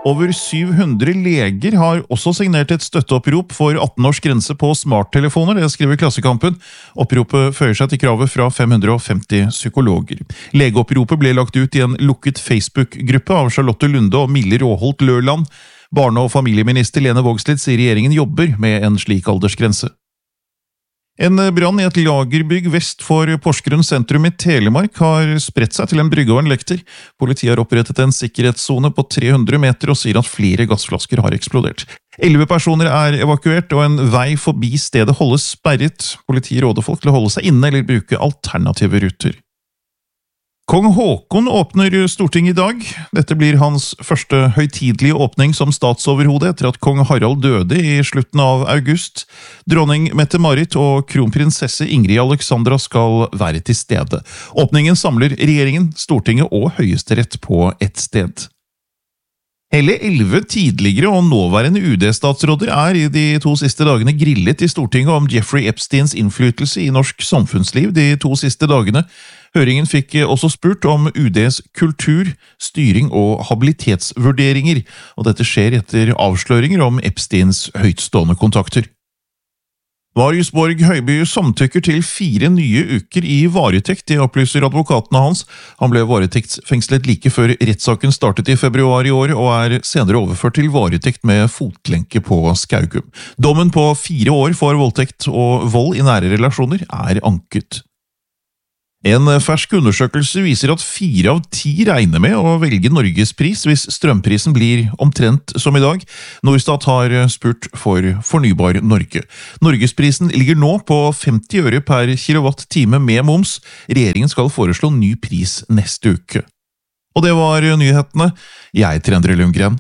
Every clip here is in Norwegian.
Over 700 leger har også signert et støtteopprop for 18-års grense på smarttelefoner, det skriver Klassekampen. Oppropet føyer seg til kravet fra 550 psykologer. Legeoppropet ble lagt ut i en lukket Facebook-gruppe av Charlotte Lunde og Mille Råholt Lørland. Barne- og familieminister Lene Vågslid sier regjeringen jobber med en slik aldersgrense. En brann i et lagerbygg vest for Porsgrunn sentrum i Telemark har spredt seg til en brygge og en lekter. Politiet har opprettet en sikkerhetszone på 300 meter og sier at flere gassflasker har eksplodert. 11 personer er evakuert, og en vei forbi stedet holdes sperret. Politiet råder folk til å holde seg inne eller bruke alternative ruter. Kong Håkon åpner Stortinget i dag. Dette blir hans første høytidelige åpning som statsoverhode etter at kong Harald døde i slutten av august. Dronning Mette-Marit og kronprinsesse Ingrid Alexandra skal være til stede. Åpningen samler regjeringen, Stortinget og Høyesterett på ett sted. Hele 11 tidligere og nåværende UD-statsråder er i de 2 siste dagene grillet i Stortinget om Jeffrey Epsteins innflytelse i norsk samfunnsliv de 2 siste dagene. Høringen fikk også spurt om UDs kultur, styring og habilitetsvurderinger, og dette skjer etter avsløringer om Epsteins høytstående kontakter. Marius Borg Høiby samtykker til 4 nye uker i varetekt, det opplyser advokatene hans. Han ble varetektsfengslet like før rettssaken startet i februar i år, og er senere overført til varetekt med fotlenke på Skaugum. Dommen på 4 år for voldtekt og vold i nære relasjoner er anket. En fersk undersøkelse viser at 4 av 10 regner med å velge Norgespris hvis strømprisen blir omtrent som i dag. Norstat har spurt for Fornybar Norge. Norgesprisen ligger nå på 50 øre per kilowatt-time med moms. Regjeringen skal foreslå ny pris neste uke. Og det var nyhetene. Jeg heter Endre Lundgren.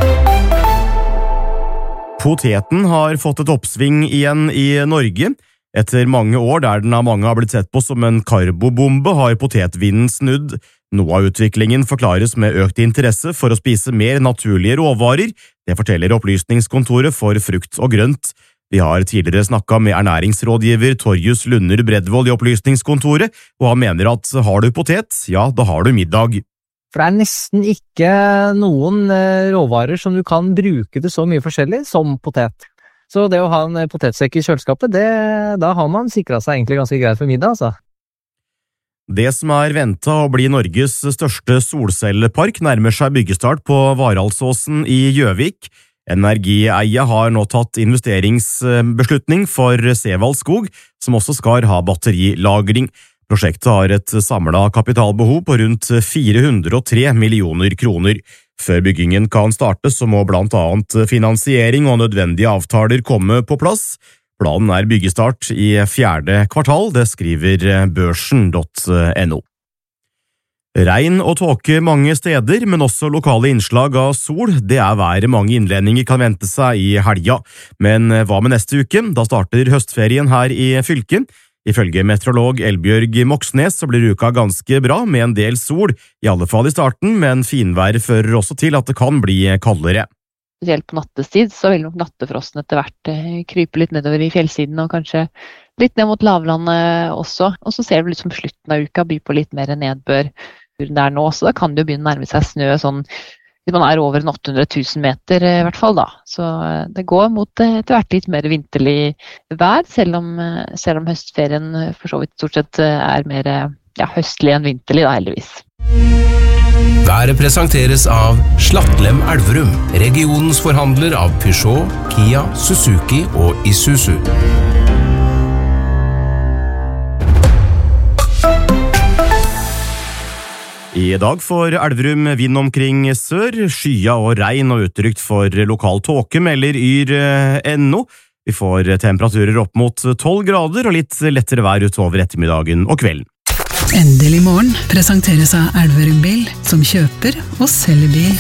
Poteten har fått et oppsving igjen i Norge. Etter mange år der den av mange har blitt sett på som en karbobombe, har potetvinden snudd. Noe av utviklingen forklares med økt interesse for å spise mer naturlige råvarer. Det forteller Opplysningskontoret for frukt og grønt. Vi har tidligere snakket med ernæringsrådgiver Torjus Lunder Bredvold i Opplysningskontoret, og han mener at har du potet, ja, da har du middag. For det er nesten ikke noen råvarer som du kan bruke til så mye forskjellig som potet. Så det å ha en potetsekk i kjøleskapet, da har man sikret seg egentlig ganske greit for middag, altså. Det som er ventet å bli Norges største solcellepark nærmer seg byggestart på Varaldsåsen i Gjøvik. Energieie har nå tatt investeringsbeslutning for Sevald Skog, som også skal ha batterilagring. Prosjektet har et samlet kapitalbehov på rundt 403 millioner kroner. Før byggingen kan starte, så må blant annet finansiering og nødvendige avtaler komme på plass. Planen er byggestart i 4. kvartal, det skriver børsen.no. Regn og tåke mange steder, men også lokale innslag av sol. Det er været mange innlendinger kan vente seg i helga. Men hva med neste uke? Da starter høstferien her i fylket. Ifølge meteorolog Elbjørg Moxnes så blir uka ganske bra med en del sol, i alle fall i starten, men finvær fører også til at det kan bli kaldere. Spesielt på nattestid så vil nok nattefrosten etter hvert krype litt nedover i fjellsiden og kanskje litt ned mot lavlandet også. Og så ser vi litt som slutten av uka by på litt mer nedbør der nå, så da kan det jo begynne å nærme seg snø sånn hvis man er over 800 000 meter i hvert fall da. Så det går mot etter hvert litt mer vinterlig vær, selv om høstferien for så vidt stort sett er mer høstlig enn vinterlig da, heldigvis. Været presenteres av Slattlem Elverum, regionens forhandler av Peugeot, Kia, Suzuki og Isuzu. I dag får Elverum vind omkring sør, skya og regn og utrygt for lokal tåke, melder yr.no. Vi får temperaturer opp mot 12 grader og litt lettere vær utover ettermiddagen og kvelden. Endelig morgen presenteres av Elverum Bil, som kjøper og selger bil.